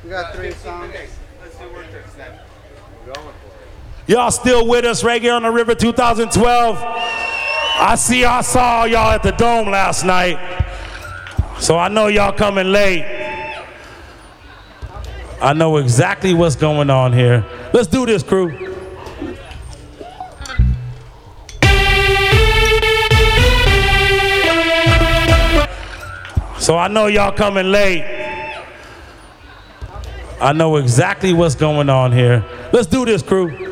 We got 3 songs. Let's do work tricks then. We're going for it. Y'all still with us, Reggae on the River 2012? I saw y'all at the Dome last night, so I know y'all coming late. I know exactly what's going on here. Let's do this, crew. So I know y'all coming late. I know exactly what's going on here. Let's do this, crew.